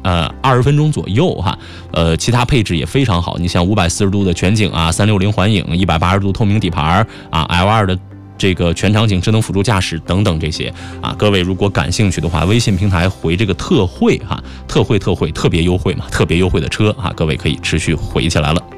20分钟左右哈。其他配置也非常好，你像540度的全景啊，360环影，180度透明底盘啊 ，L2 的这个全场景智能辅助驾驶等等这些啊，各位如果感兴趣的话，微信平台回这个特惠哈，特惠特别优惠嘛，特别优惠的车啊，各位可以持续回起来了。